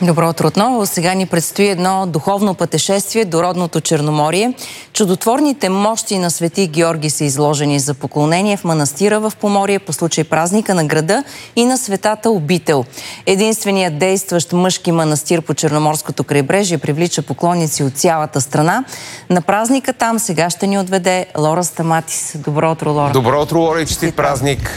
Добро утро отново. Сега ни предстои едно духовно пътешествие до родното Черноморие. Чудотворните мощи на Свети Георги са изложени за поклонение в манастира в Поморие по случай празника на града и на светата обител. Единственият действащ мъжки манастир по Черноморското крайбрежие привлича поклонници от цялата страна. На празника там сега ще ни отведе Лора Стаматис. Добро утро, Лора. Добро утро, Лора, и честит празник!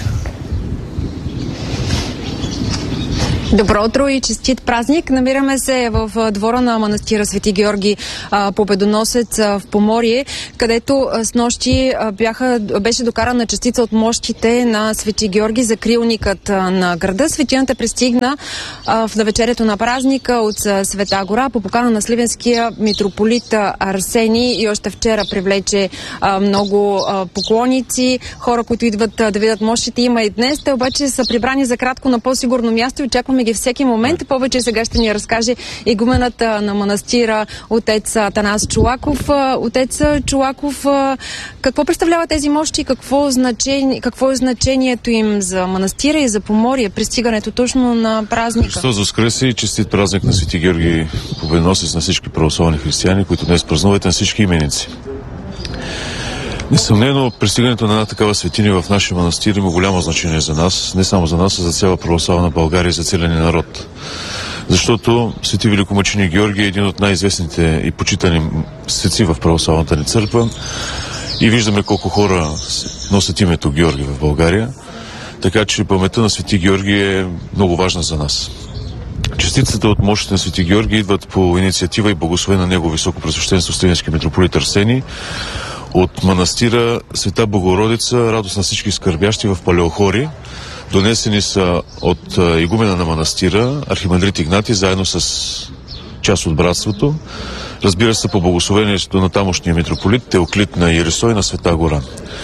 Добро утро и честит празник! Намираме се в двора на манастира Свети Георги Победоносец в Поморие, където снощи беше докарана частица от мощите на Свети Георги, закрилникът на града. Светината пристигна в навечерието на празника от Света гора по покана на сливенския митрополит Арсений и още вчера привлече много поклонници, хора, които идват да видят мощите. Има и днес. Те обаче са прибрани за кратко на по-сигурно място и очакваме ги всеки момент. Повече сега ще ни разкаже игуменът на манастира, отец Атанас Чолаков. Отец Чолаков, какво представлява тези мощи? Какво е значението им за манастира и за Поморие, пристигането точно на празника? Христос воскресе и честит празник на Свети Георги Победоносец на всички православни християни, които днес празнувате, на всички именици. Несъмнено, пристигането на една такава светиня в нашия манастир има голямо значение за нас, не само за нас, а за цяла православна България и за целия народ. Защото свети великомъченик Георги е един от най-известните и почитани светци в православната ни църква и виждаме колко хора носят името Георги в България, така че паметта на Свети Георги е много важна за нас. Частицата от мощите на Свети Георги идват по инициатива и благословение на Негово Високопресвещенство Сливенски митрополит Арсений от манастира Света Богородица, радост на всички скърбящи в Палеохори. Донесени са от игумена на манастира архимандрит Игнатий, заедно с част от братството. Разбира се, по благословението на тамошния митрополит Теоклит на Иерисой на Света гора.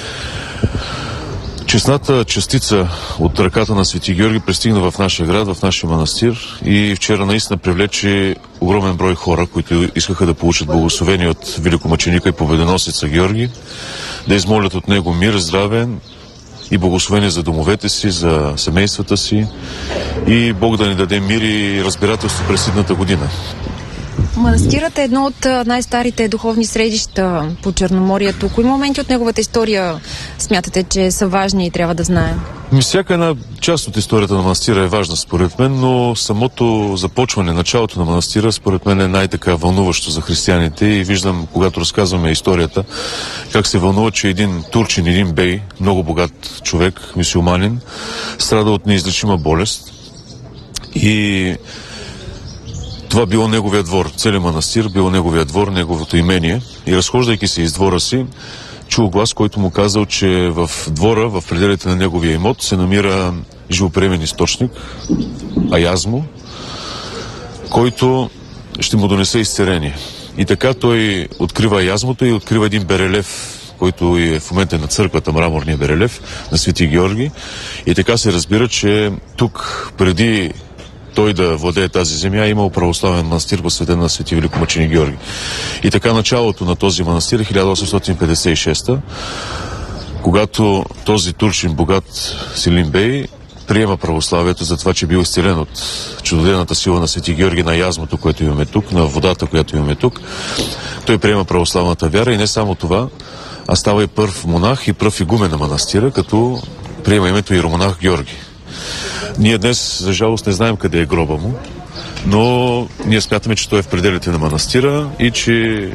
Честната частица от ръката на Свети Георги пристигна в нашия град, в нашия манастир и вчера наистина привлече огромен брой хора, които искаха да получат благословение от великомъченика и победоносеца Георги, да измолят от него мир, здраве и благословение за домовете си, за семействата си и Бог да ни даде мир и разбирателство през идната година. Манастирът е едно от най-старите духовни средища по Черноморието. Кои моменти от неговата история смятате, че са важни и трябва да знаем? Всяка една част от историята на манастира е важна според мен, но самото започване, началото на манастира според мен е най-така вълнуващо за християните и виждам, когато разказваме историята, как се вълнува, че един турчин, един бей, много богат човек, мюсюлманин, страда от неизлечима болест и това било неговия двор, целият манастир, било неговия двор, неговото имение. И разхождайки се из двора си, чул глас, който му казал, че в двора, в пределите на неговия имот, се намира живоприемен източник, аязмо, който ще му донесе изцеление. И така той открива аязмото и открива един берелев, който е в момента на църквата, мраморния берелев на Свети Георги. И така се разбира, че тук преди той да владее тази земя, е имал православен манастир, посветен на Свети великомъченик Георги. И така началото на този манастир е 1856, когато този турчин богат Селим Бей приема православието за това, че бил изцелен от чудодейната сила на Свети Георги, на язмото, което имаме тук, на водата, която имаме тук. Той приема православната вяра и не само това, а става и първ монах и пръв игумен на манастира, като приема името иеромонах Георги. Ние днес, за жалост, не знаем къде е гроба му, но ние смятаме, че той е в пределите на манастира и че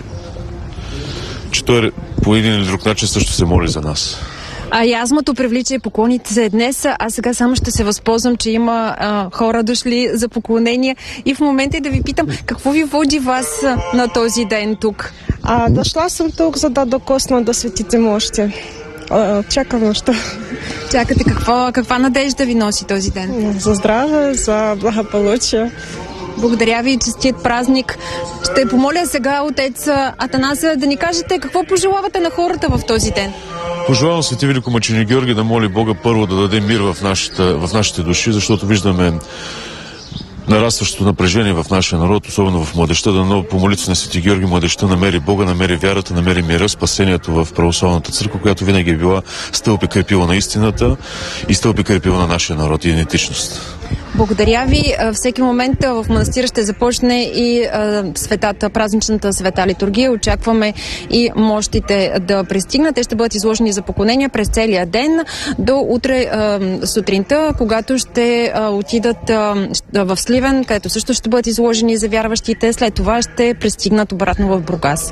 той по един или друг начин също се моли за нас. А язмото привлича и поклоните днес. Аз сега само ще се възползвам, че има хора дошли за поклонения и в момента да ви питам, какво ви води вас на този ден тук? Дошла съм тук, за да докосна до светите мощи. Чакам нещо. Чакате, каква надежда ви носи този ден? За здраве, за благополучие. Благодаря ви, честит празник. Ще помоля сега отец Атанаса да ни кажете какво пожелавате на хората в този ден. Пожелавам Свети великомъченик Георги да моли Бога първо да даде мир в нашите души, защото виждаме нарастващото напрежение в нашия народ, особено в младежта, да по молитва на Свети Георги младежта намери Бога, намери вярата, намери мира, спасението в православната църква, която винаги е била стълб и крепила на истината и стълб и крепила на нашия народ и идентичност. Благодаря ви. Всеки момент в манастира ще започне и празничната света литургия. Очакваме и мощите да пристигнат. Те ще бъдат изложени за поклонения през целия ден до утре сутринта, когато ще отидат в Сливен, където също ще бъдат изложени за вярващите. След това ще пристигнат обратно в Бургас.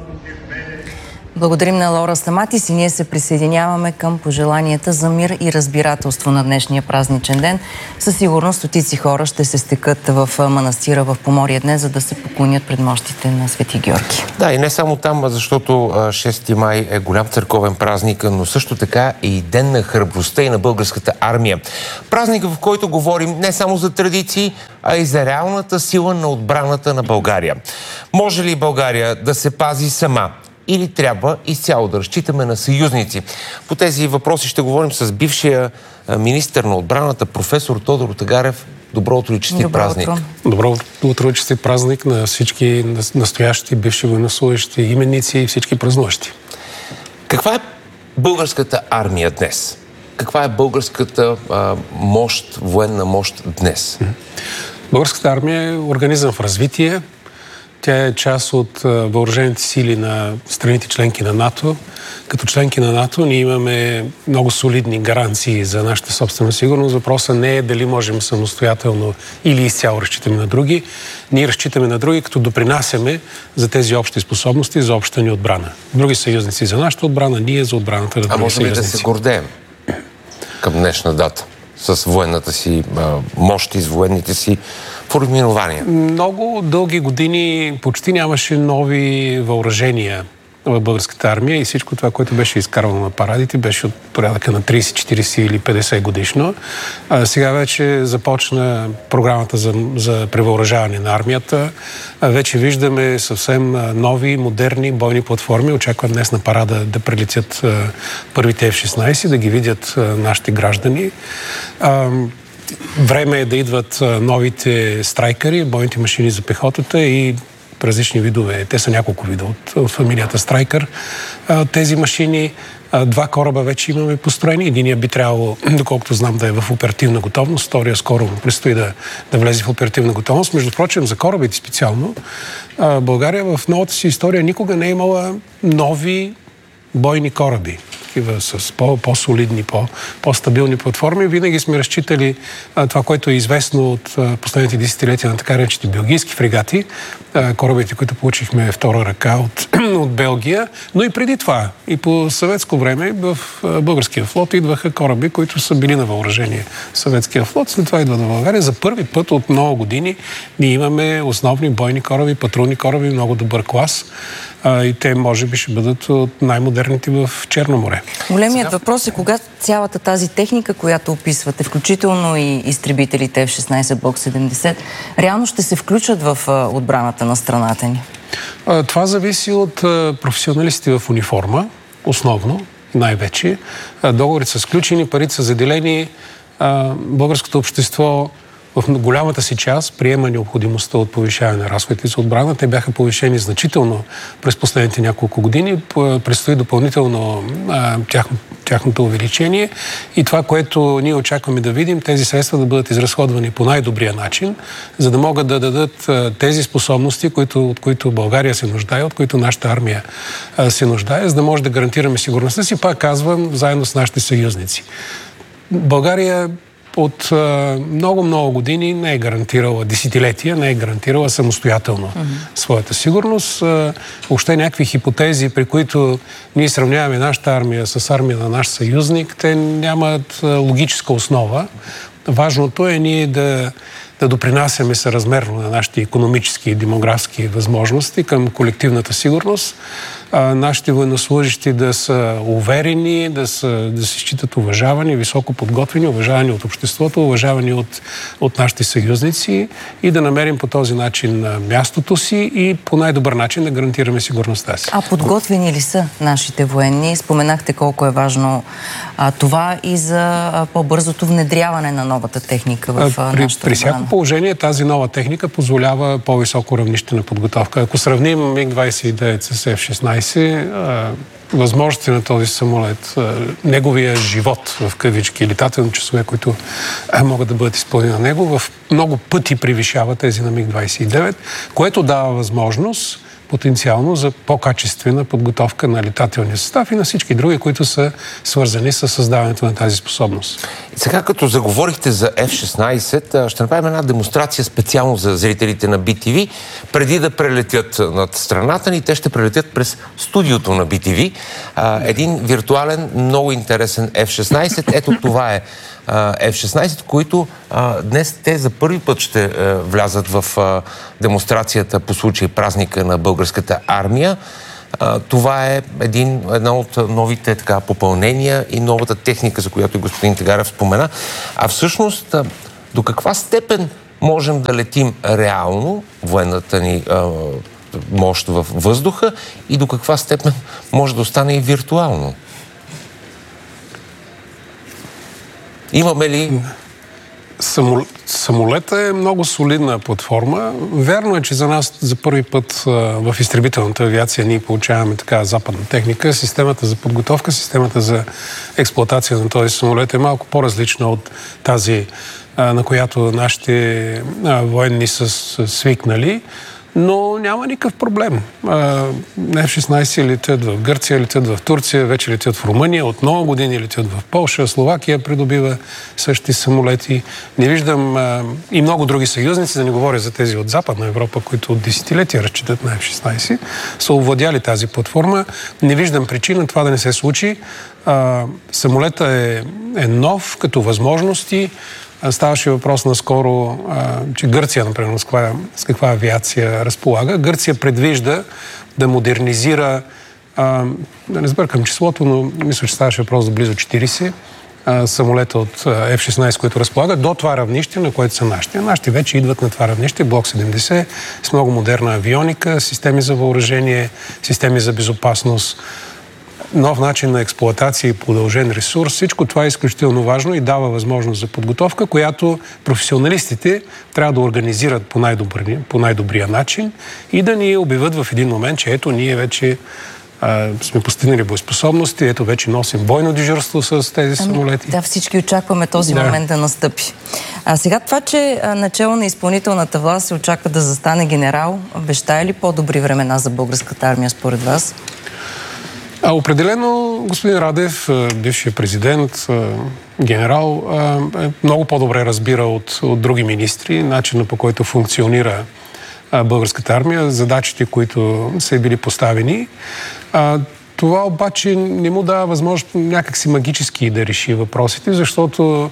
Благодарим на Лора Стаматис и ние се присъединяваме към пожеланията за мир и разбирателство на днешния празничен ден. Със сигурност стотици хора ще се стекат в манастира в Поморие днес, за да се поклонят пред мощите на Свети Георги. Да, и не само там, защото 6 май е голям църковен празник, но също така и ден на храбростта и на българската армия. Празник, в който говорим не само за традиции, а и за реалната сила на отбраната на България. Може ли България да се пази сама? Или трябва изцяло да разчитаме на съюзници? По тези въпроси ще говорим с бившия министър на отбраната, професор Тодор Тагарев. Добро утро и честит празник. Добро утро и честит празник на всички настоящи, бивши военнослужещи, именици и всички празнуващи. Каква е българската армия днес? Каква е българската военна мощ днес? Българската армия е организъм в развитие. Тя е част от въоръжените сили на страните членки на НАТО. Като членки на НАТО ние имаме много солидни гаранции за нашата собствена сигурност. Въпросът не е дали можем самостоятелно или изцяло разчитаме на други. Ние разчитаме на други, като допринасяме за тези общи способности, за общата ни отбрана. Други съюзници за нашата отбрана, ние за отбраната на други съюзници. А можем ли да се гордеем към днешна дата с военната си мощ и с военните си формирования? Много дълги години почти нямаше нови въоръжения в българската армия и всичко това, което беше изкарвано на парадите, беше от порядъка на 30, 40 или 50 годишно. Сега вече започна програмата за превъоръжаване на армията. Вече виждаме съвсем нови, модерни бойни платформи. Очаквам днес на парада да прелетят първите F-16, да ги видят нашите граждани. Време е да идват новите страйкъри, бойните машини за пехотата и различни видове. Те са няколко вида от фамилията Страйкър. Тези машини, 2 кораба вече имаме построени. Единия би трябвало, доколкото знам, да е в оперативна готовност. Втория скоро предстои да влезе в оперативна готовност. Между прочим, за корабите специално, България в новата си история никога не е имала нови бойни кораби, такива с по-солидни, по-стабилни платформи. Винаги сме разчитали това, което е известно от последните десетилетия на така наречените белгийски фрегати, корабите, които получихме втора ръка от Белгия, но и преди това. И по съветско време в българския флот идваха кораби, които са били на въоръжение в съветския флот. След това идва на България. За първи път от много години ние имаме основни бойни кораби, патрулни кораби, много добър клас. И те може би ще бъдат от най-модерните в Черно море. Големият въпрос е кога цялата тази техника, която описвате, включително и изтребителите F-16 Block 70, реално ще се включат в отбраната на страната ни? Това зависи от професионалистите в униформа, основно, най-вече. Договорите са сключени, парите са заделени. Българското общество в голямата си част приема необходимостта от повишаване на разходите за отбрана. Те бяха повишени значително през последните няколко години. Предстои допълнително тяхното увеличение. И това, което ние очакваме да видим, тези средства да бъдат изразходвани по най-добрия начин, за да могат да дадат тези способности, от които България се нуждае, от които нашата армия се нуждае, за да може да гарантираме сигурността си, пак казвам, заедно с нашите съюзници. България от много години не е гарантирала, десетилетия не е гарантирала самостоятелно своята сигурност. Въобще някакви хипотези, при които ние сравняваме нашата армия с армия на наш съюзник, те нямат логическа основа. Важното е ние да допринасяме съразмерно на нашите икономически и демографски възможности към колективната сигурност. Нашите военнослужащи да са уверени, да се считат уважавани, високо подготвени, уважавани от обществото, уважавани от нашите съюзници и да намерим по този начин мястото си и по най-добър начин да гарантираме сигурността си. А подготвени ли са нашите военни? Споменахте колко е важно това и за по-бързото внедряване на новата техника в нашата отбрана. При всяко положение тази нова техника позволява по-високо равнище на подготовка. Ако сравним МиГ-29 с F-16, F-16, възможности на този самолет, неговия живот в кавички, летателни часове, които могат да бъдат изпълнени на него, в много пъти превишава тези на МиГ-29, което дава възможност потенциално за по-качествена подготовка на летателния състав и на всички други, които са свързани с създаването на тази способност. И сега, като заговорихте за F-16, ще направим една демонстрация специално за зрителите на BTV. Преди да прелетят над страната ни, те ще прелетят през студиото на BTV. Един виртуален, много интересен F-16. Ето това е F-16, които днес те за първи път ще влязат в демонстрацията по случай празника на българската армия. Това е една от новите попълнения и новата техника, за която и господин Тагарев спомена. А всъщност, до каква степен можем да летим реално военната ни мощ във въздуха и до каква степен може да остане и виртуално? Имаме ли... Самолета е много солидна платформа. Вярно е, че за нас за първи път в изтребителната авиация ние получаваме така западна техника. Системата за подготовка, системата за експлоатация на този самолет е малко по-различна от тази, на която нашите военни са свикнали. Но няма никакъв проблем. F-16 летят в Гърция, летят в Турция, вече летят в Румъния, от много години летят в Полша, Словакия придобива същи самолети. Не виждам и много други съюзници, да не говоря за тези от Западна Европа, които от десетилетия разчитат на F-16, са овладяли тази платформа. Не виждам причина това да не се случи. Самолета е нов като възможности. Ставаше въпрос наскоро, че Гърция, например, с каква авиация разполага. Гърция предвижда да модернизира, да не сбъркам числото, но мисля, че ставаше въпрос за близо 40 самолета от F-16, които разполагат, до това равнище, на което са нашите. Нашите вече идват на това равнище, блок 70, с много модерна авионика, системи за въоръжение, системи за безопасност, нов начин на експлоатация и продължен ресурс. Всичко това е изключително важно и дава възможност за подготовка, която професионалистите трябва да организират по най-добрия начин и да ни обявят в един момент, че ето ние вече сме постигнали боеспособности, ето вече носим бойно дежурство с тези самолети. Да, всички очакваме този момент да настъпи. А сега това, че начало на изпълнителната власт се очаква да застане генерал, обещае ли по-добри времена за българската армия според вас? Определено господин Радев, бившия президент, генерал, много по-добре разбира от други министри начина, по който функционира българската армия, задачите, които са били поставени. Това обаче не му дава възможност някакси магически да реши въпросите, защото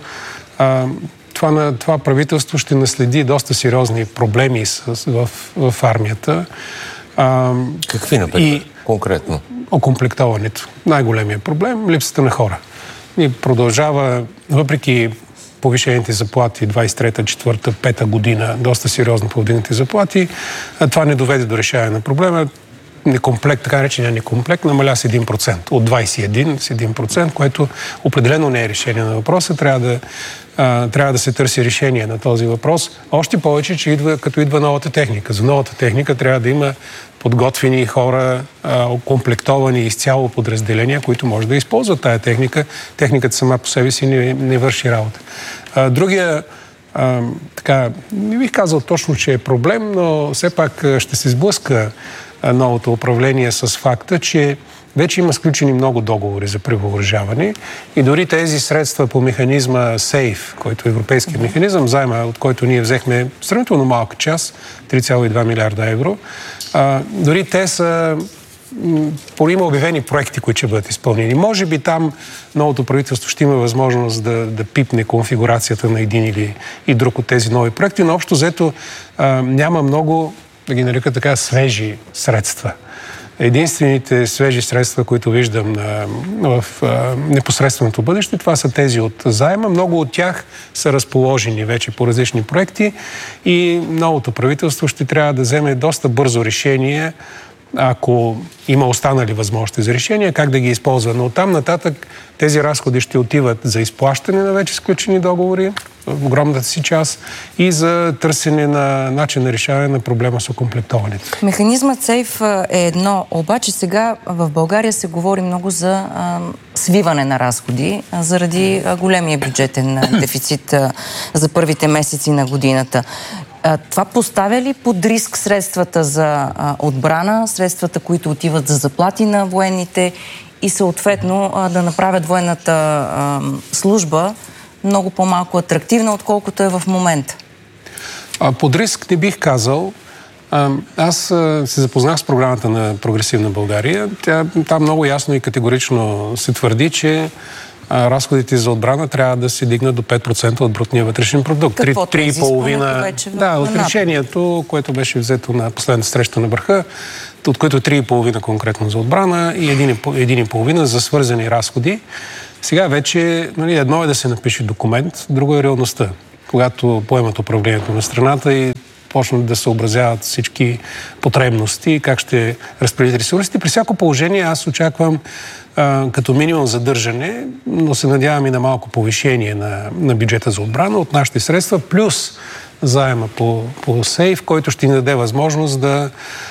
това правителство ще наследи доста сериозни проблеми в армията. Какви, например, конкретно? Окомплектоването. Най-големият проблем – липсата на хора. И продължава, въпреки повишените заплати 23-та, 4-та, 5-та година, доста сериозно повдигнати заплати, това не доведе до решаване на проблема. Некомплект, така наречения некомплект, намаля с 1%. От 21 с 1%, което определено не е решение на въпроса. Трябва да се търси решение на този въпрос. Още повече, че като идва новата техника. За новата техника трябва да има подготвени хора, окомплектовани изцяло подразделения, които може да използват тая техника. Техниката сама по себе си не върши работа. Другия, не бих казал точно, че е проблем, но все пак ще се сблъска новото управление с факта, че вече има сключени много договори за превъоръжаване и дори тези средства по механизма SAFE, който е европейски механизъм, заема, от който ние взехме сравнително малка част, 3,2 милиарда евро, дори те са има обявени проекти, които ще бъдат изпълнени. Може би там новото правителство ще има възможност да пипне конфигурацията на един или и друг от тези нови проекти, но общо взето няма много, да ги нарека така, свежи средства. Единствените свежи средства, които виждам в непосредственото бъдеще, това са тези от заема. Много от тях са разположени вече по различни проекти и новото правителство ще трябва да вземе доста бързо решение ако има останали възможности за решение, как да ги използва. Но оттам нататък тези разходи ще отиват за изплащане на вече сключени договори, в огромната си част, и за търсене на начин на решаване на проблема с окомплектоването. Механизмът СЕЙФ е едно, обаче сега в България се говори много за свиване на разходи заради големия бюджетен дефицит за първите месеци на годината. Това поставя ли под риск средствата за отбрана, средствата, които отиват за заплати на военните и съответно да направят военната служба много по-малко атрактивна, отколкото е в момента? Под риск не бих казал. Аз се запознах с програмата на Прогресивна България. Там много ясно и категорично се твърди, че разходите за отбрана трябва да се дигнат до 5% от брутния вътрешен продукт. 3,5%. Да, от решението, което беше взето на последната среща на върха, от които 3,5% конкретно за отбрана и 1,5% за свързани разходи. Сега вече едно е да се напише документ, друго е реалността. Когато поемат управлението на страната и почнат да съобразяват всички потребности, как ще разпределят ресурсите. При всяко положение аз очаквам като минимум задържане, но се надявам и на малко повишение на бюджета за отбрана от нашите средства, плюс заема по СЕЙФ, който ще ни даде възможност да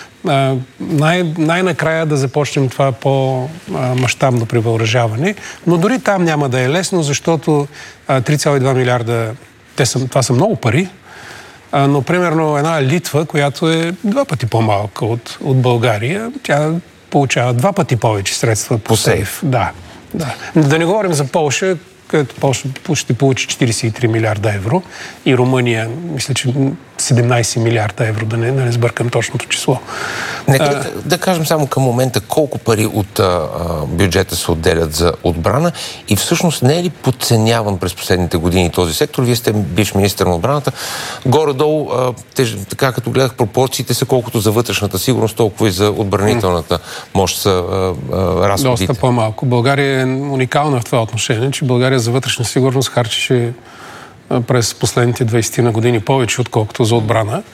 най-накрая да започнем това по-мащабно превъоръжаване. Но дори там няма да е лесно, защото 3,2 милиарда, това са много пари, но примерно една Литва, която е 2 пъти по-малка от България, тя получава 2 пъти повече средства по СЕЙФ. Да. Да не говорим за Полша, където Полша ще получи 43 милиарда евро и Румъния, мисля, че 17 милиарда евро, да не сбъркам точното число. Нека да кажем само към момента колко пари от бюджета се отделят за отбрана и всъщност не е ли подценяван през последните години този сектор? Вие сте бивш министър на отбраната. Горе-долу, така като гледах, пропорциите са колкото за вътрешната сигурност, толкова и за отбранителната мощ са разходите. Доста по-малко. България е уникална в това отношение, че България за вътрешна сигурност харчеше през последните 20 на години повече, отколкото за отбрана.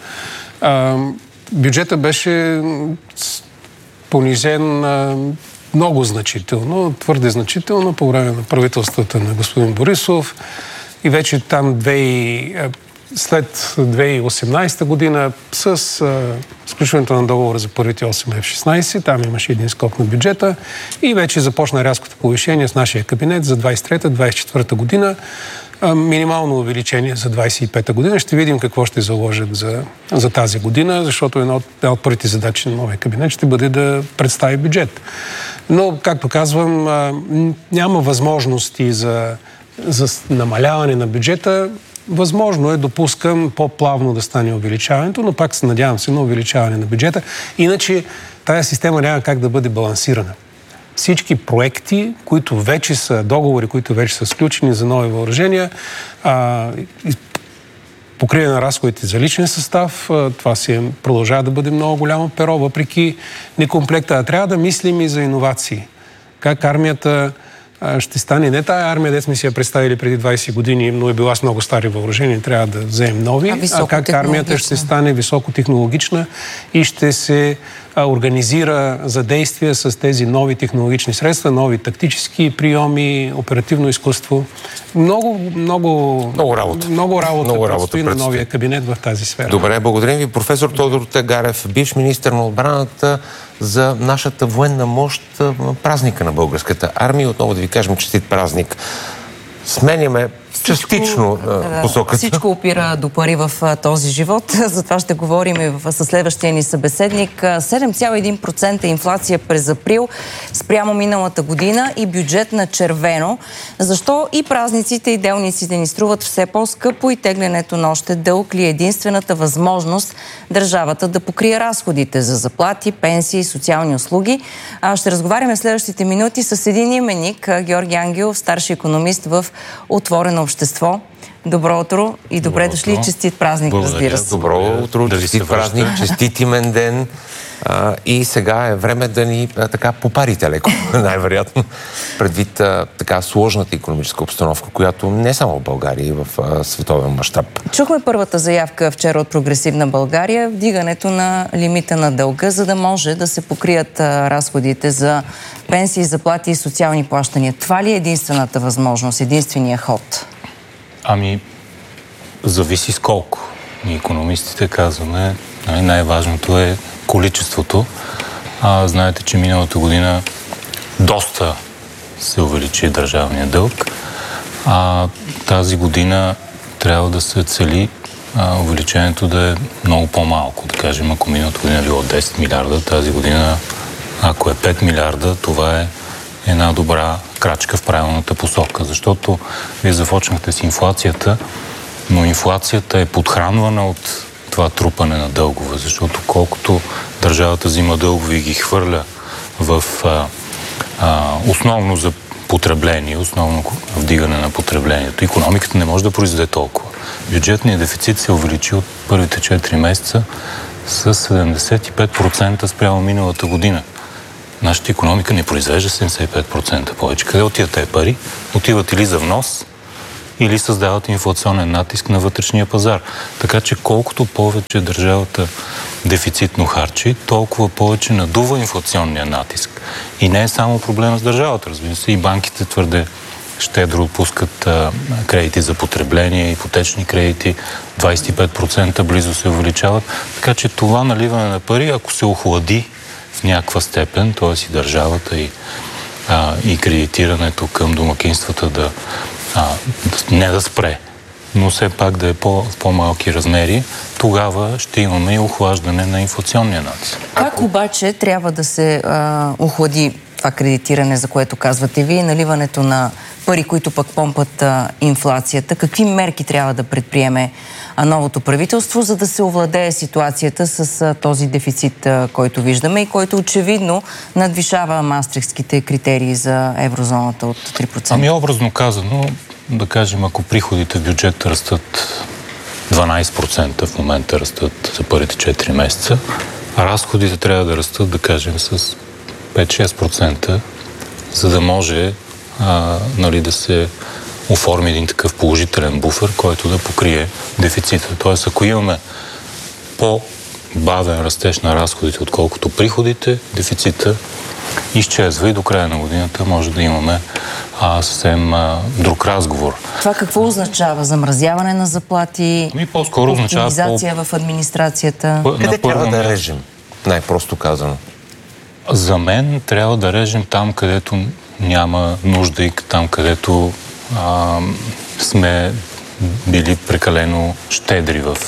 Бюджета беше понижен много значително, твърде значително по време на правителствата на господин Борисов и вече там след 2018 година с сключването на договора за първите 8 F-16, там имаше един скок на бюджета и вече започна рязкото повишение с нашия кабинет за 23-24 година. Минимално увеличение за 25-та година. Ще видим какво ще заложат за тази година, защото една от първите задачи на новия кабинет ще бъде да представи бюджет. Но, както казвам, няма възможности за намаляване на бюджета. Възможно е, допускам, по-плавно да стане увеличаването, но пак се надявам се на увеличаване на бюджета. Иначе тая система няма как да бъде балансирана. Всички проекти, които вече са договори, които вече са сключени за нови въоръжения, покриване на разходите за личен състав, това продължава да бъде много голямо перо, въпреки некомплекта. Трябва да мислим и за иновации. Как армията ще стане не тая армия, дет сме си я представили преди 20 години, но е била с много стари въоръжения, трябва да вземем нови, а как армията ще стане високотехнологична и ще се организира за действия с тези нови технологични средства, нови тактически приеми, оперативно изкуство. Много работа предстои на новия кабинет в тази сфера. Добре, благодарим ви. Професор Тодор Тагарев, бивш министър на отбраната, за нашата военна мощ, празника на българската армия. Отново да ви кажем честит празник. Сменяме частично посоката. Всичко опира до пари в този живот. За това ще говорим и със следващия ни събеседник. 7,1% инфлация през април спрямо миналата година и бюджет на червено. Защо и празниците и делниците ни струват все по-скъпо и теглянето на още дълг ли е единствената възможност държавата да покрие разходите за заплати, пенсии и социални услуги? Ще разговаряме в следващите минути с един именик, Георги Ангелов, старши икономист в Отворено общество. Добро утро и добре дошли. Честит празник, разбира се. Добро утро, честит празник, честит имен ден. И сега е време да ни така попарите леко, най-вероятно, предвид така сложната икономическа обстановка, която не само в България, и в световен мащаб. Чухме първата заявка вчера от Прогресивна България, вдигането на лимита на дълга, за да може да се покрият разходите за пенсии, заплати и социални плащания. Това ли е единствената възможност, единствения ход? Ами, зависи с колко. Ние икономистите казваме, най-важното е количеството. Знаете, че миналата година доста се увеличи държавния дълг. Тази година трябва да се цели увеличението да е много по-малко. Да кажем, ако миналата година било 10 милиарда, тази година, ако е 5 милиарда, това е една добра крачка в правилната посока. Защото вие започнахте с инфлацията, но инфлацията е подхранвана от това трупане на дългове, защото колкото държавата взима дългове и ги хвърля в основно за потребление, основно вдигане на потреблението. Икономиката не може да произведе толкова. Бюджетният дефицит се увеличи от първите 4 месеца с 75% спрямо миналата година. Нашата икономика не произвежда 75% повече. Къде отиват тези пари? Отиват или за внос, или създават инфлационен натиск на вътрешния пазар. Така че колкото повече държавата дефицитно харчи, толкова повече надува инфлационния натиск. И не е само проблема с държавата, разбира се. И банките твърде щедро отпускат кредити за потребление, ипотечни кредити, 25% близо се увеличават. Така че това наливане на пари, ако се охлади в някаква степен, т.е. и държавата, и кредитирането към домакинствата не да спре, но все пак да е в по-малки размери, тогава ще имаме и охлаждане на инфлационния натиск. Как обаче трябва да се охлади това кредитиране, за което казвате вие, наливането на пари, които пък помпат инфлацията? Какви мерки трябва да предприеме новото правителство, за да се овладее ситуацията с този дефицит, който виждаме и който очевидно надвишава мастрихтските критерии за еврозоната от 3%? Ами образно казано, да кажем, ако приходите в бюджета растат 12%, в момента растат за първите 4 месеца, а разходите трябва да растат, да кажем, с 5-6%, за да може да се оформи един такъв положителен буфер, който да покрие дефицита. Тоест, ако имаме по-бавен растеж на разходите, отколкото приходите, дефицита изчезва и до края на годината може да имаме съвсем друг разговор. Това какво означава? Замразяване на заплати? По-скоро означава оптимизация в администрацията? Къде трябва да режем? Най-просто казано. За мен трябва да режем там, където няма нужда и там, където сме били прекалено щедри в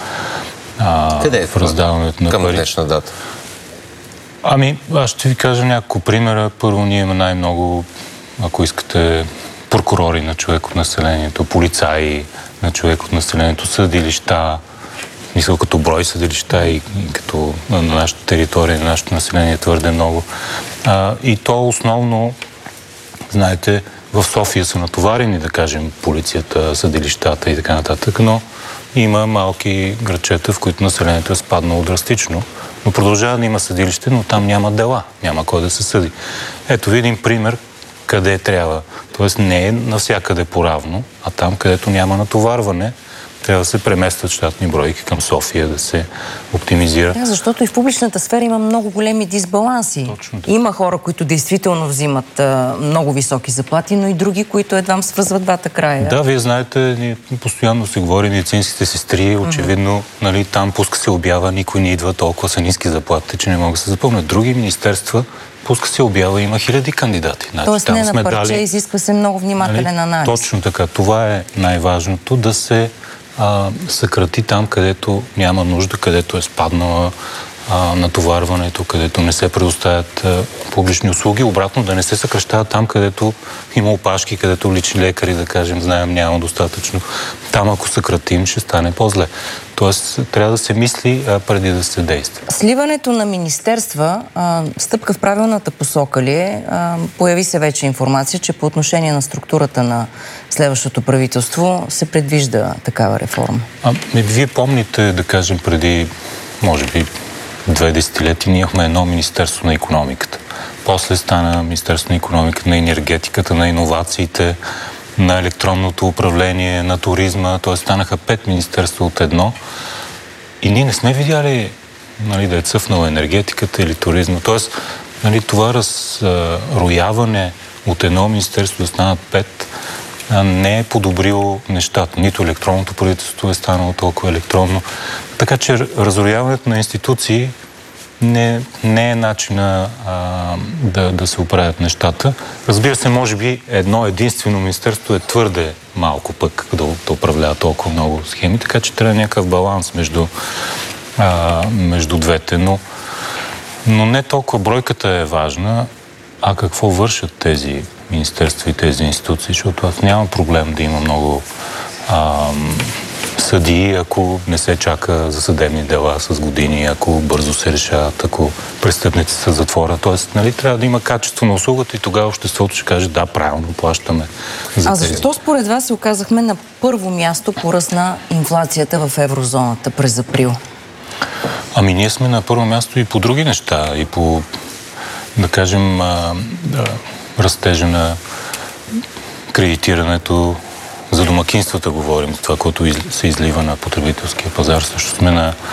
раздаването на пари. Към днешна дата? Ами, аз ще ви кажа няколко примера. Първо, ние имаме най-много, ако искате, прокурори на човек от населението, полицаи на човек от населението, съдилища, мисля, като брой съдилища и като на нашата територия, на нашето население е твърде много. И то основно, знаете, в София са натоварени, да кажем, полицията, съдилищата и така нататък, но има малки градчета, в които населението е спаднало драстично, но продължава да има съдилище, но там няма дела, няма кой да се съди. Ето ви един пример къде трябва. Тоест не е навсякъде поравно, а там, където няма натоварване, трябва да се преместват щатни бройки към София, да се оптимизира. Да, защото и в публичната сфера има много големи дисбаланси. Има хора, които действително взимат много високи заплати, но и други, които едва свързват двата края. Да, вие знаете, ние постоянно се говори, медицинските сестри, очевидно, там пуска се обява, никой не идва, толкова са ниски заплатите, че не могат да се запълнят. Други министерства пуска се обява, има хиляди кандидати. Тоест не на парче, изисква се много внимателен анализ. Точно така. Това е най-важното, да се съкрати там, където няма нужда, където е спаднала натоварването, където не се предоставят публични услуги. Обратно, да не се съкращава там, където има опашки, където лични лекари, да кажем, знаем, няма достатъчно. Там, ако съкратим, ще стане по-зле. Тоест, трябва да се мисли преди да се действа. Сливането на министерства, стъпка в правилната посока ли е? Появи се вече информация, че по отношение на структурата на следващото правителство се предвижда такава реформа. Вие помните, да кажем, преди, може би, 2 десетилетия ние имахме едно Министерство на икономиката. После стана Министерство на икономиката, на енергетиката, на иновациите, на електронното управление, на туризма, т.е. станаха 5 министерства от едно. И ние не сме видяли, нали, да е цъфнала енергетиката или туризма. Т.е. нали, това разрояване от едно министерство да станат 5 не е подобрило нещата. Нито електронното правителство е станало толкова електронно. Така че разрояването на институции не е начина да се оправят нещата. Разбира се, може би едно единствено министерство е твърде малко пък да управлява толкова много схеми, така че трябва някакъв баланс между двете. Но не толкова бройката е важна, а какво вършат тези министерства и тези институции, защото аз нямам проблем да има много съдии, ако не се чака за съдебни дела с години, ако бързо се решават, ако престъпници са в затвора. Тоест, нали, трябва да има качество на услугата и тогава обществото ще каже, да, правилно плащаме за тези. Защо според вас се оказахме на първо място по ръст на инфлацията в еврозоната през април? Ами ние сме на първо място и по други неща, и по, да кажем, растежа на кредитирането. За домакинствата говорим, това, което се излива на потребителския пазар. Също сме на